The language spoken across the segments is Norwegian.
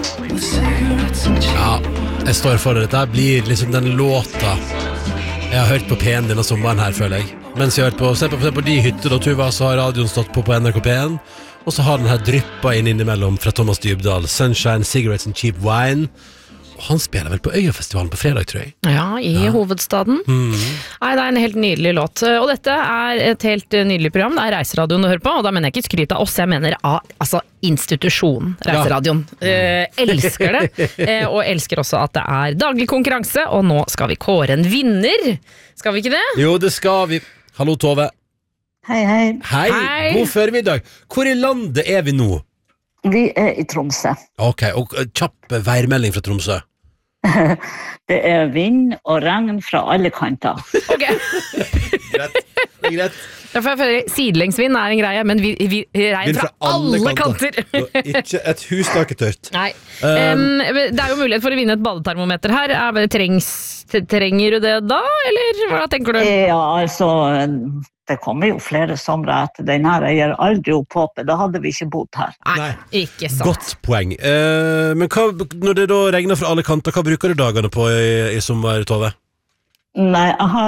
Ja, jeg står for det. Dette blir liksom den låta jeg har hørt på P1 denne sommeren her, føler jeg. Mens jeg har hørt på, se på de hytter og Tuva, så har radioen stått på NRK P1, og så har den her dryppet inn innimellom fra Thomas Dybdahl, Sunshine, Cigarettes and Cheap Wine. Og han spiller vel på Øyafestivalen på fredag, tror jeg. Ja, i hovedstaden. Nei, det er en helt nydelig låt. Og dette er et helt nydelig program. Det er Reiseradioen du hører på, og da mener jeg ikke skryt av oss, jeg mener av institusjonen Reiseradioen. Elsker det, og elsker også at det er daglig konkurranse, og nå skal vi kåre en vinner. Skal vi ikke det? Jo, det skal vi. Hallo, Tove. Hei, hei. Hei, god formiddag. Hvor i landet er vi nå? Vi er i Tromsø. Ok, og kjapp værmelding fra Tromsø. Det er vind og regn fra alle kanter. Ok. Greit, det er greit. Derfor jeg føler sidelengsvind er en greie, men vi regn fra alle kanter. Ikke et hustak er tørt. Nei. Det er jo mulighet for å vinne et badetermometer her. Trenger du det da, eller hva tenker du? Ja, altså, det kommer jo flere somre etter den her. Jeg gir aldri opp håpet. Da hadde vi ikke bodd her. Nei, ikke sant. Godt poeng. Men når det da regner fra alle kanter, hva bruker du dagene på i sommer, Tove? Nei,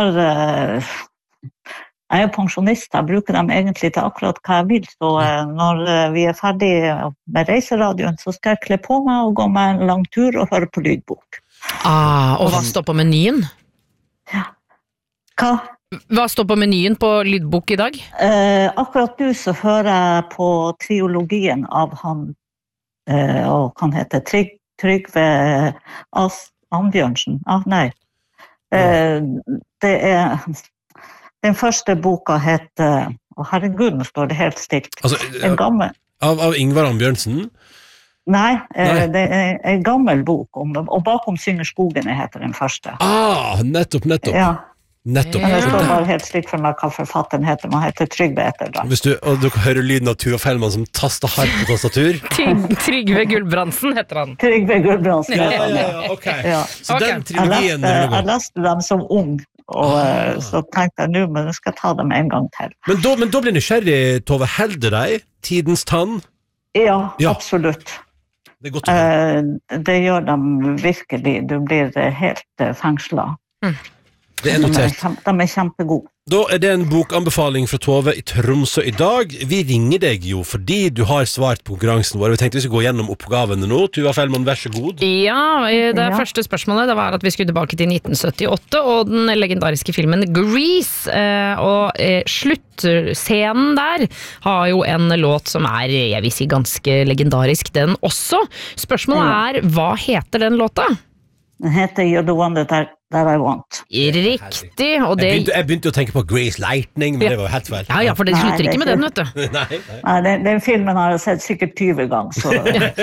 jeg er pensjonist. Jeg bruker dem egentlig til akkurat hva jeg vil. Så når vi er ferdig med reiseradioen, så skal jeg kle på meg og gå med en lang tur og høre på lydbok. Og hva står på menyen? Ja. Hva? Hva står på menyen på lydbok i dag? Akkurat nå så hører jeg på triologien av han, og han heter Trygve Ambjørnsen. Nei. Det er, den første boka heter, herregud, nå står det helt stilt. Altså, en gammel... Av Ingvar Ambjørnsen? Nei, det er en gammel bok, og bakom synger skogene heter den første. Nettopp. Ja. Nettopp. Men det står bare helt slik for meg hva forfatteren heter. Man heter Trygve etter da. Og du kan høre lyden av Tuva Fellmann som taster hardt på tastatur. Trygve Gulbrandsen heter han. Trygve Gulbrandsen. Ja, ok. Ja. Så den trilogien... Jeg leste dem som ung, og så tenkte jeg nå, men jeg skal ta dem en gang til. Men da blir jeg nysgjerrig, Tove. Helder deg tidens tann? Ja, absolutt. Det er godt å høre. Det gjør dem virkelig. Du blir helt fengslet. Det er notert. De er kjempegode. Da er det en bokanbefaling fra Tove i Tromsø i dag. Vi ringer deg jo fordi du har svart på konkurransen vår. Vi tenkte vi skulle gå gjennom oppgavene nå. Tuva Fellmann, vær så god. Ja, det første spørsmålet det var at vi skulle tilbake til 1978 og den legendariske filmen Grease. Og sluttscenen der har jo en låt som er, jeg vil si, ganske legendarisk den også. Spørsmålet er, hva heter den låta? Den heter You're the One That I Want. Riktig, og det... Jeg begynte å tenke på Grease Lightning, men det var jo helt feil. Ja, for det slutter ikke med den, vet du. Nei, den filmen har jeg sett sikkert 20 ganger, så...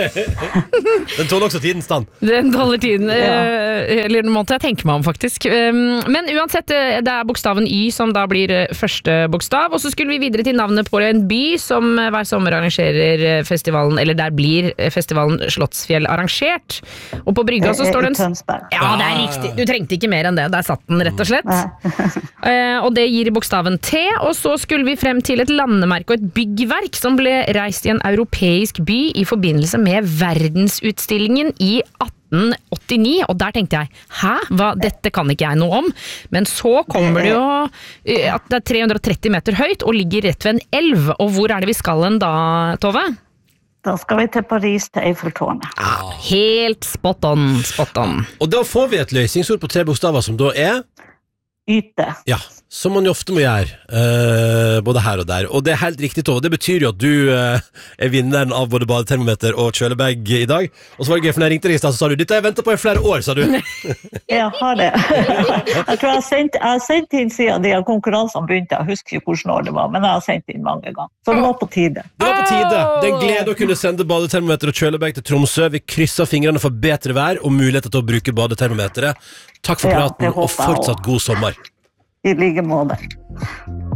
Den tåler også tidens stand. Den tåler tiden, eller den måtte jeg tenke meg om, faktisk. Men uansett, det er bokstaven Y som da blir første bokstav, og så skulle vi videre til navnet på en by som hver sommer arrangerer festivalen, eller der blir festivalen Slottsfjell arrangert. Og på brygga så står det en... Ja, det er riktig. Du trengte ikke mer enn det. Der satt den, rett og slett. Og det gir bokstaven T, og så skulle vi frem til et landemerke og et byggverk som ble reist i en europeisk by i forbindelse med verdensutstillingen i 1889, og der tenkte jeg, dette kan ikke jeg noe om, men så kommer det jo at det er 330 meter høyt og ligger rett ved en elv, og hvor er det vi skal hen da, Tove? Da skal vi til Paris, til Eiffeltårnet. Helt spot on. Og da får vi et løsningsord på 3 bokstaver som da er? Yte. Ja, som man jo ofte må gjøre, både her og der. Og det er helt riktig, Tove. Det betyr jo at du er vinneren av både badetermometer og kjølebag i dag. Og så var det gøy, for når jeg ringte deg i sted, så sa du, dette har jeg ventet på i flere år, sa du. Jeg har det. Jeg tror jeg har sendt inn siden de konkurransene begynte. Jeg husker ikke hvordan år det var, men jeg har sendt inn mange ganger. Så det var på tide. Det var på tide. Det er en glede å kunne sende badetermometer og kjølebag til Tromsø. Vi krysser fingrene for bedre vær og muligheter til å bruke badetermometeret. Takk for praten, og fortsatt god sommer. I like måte.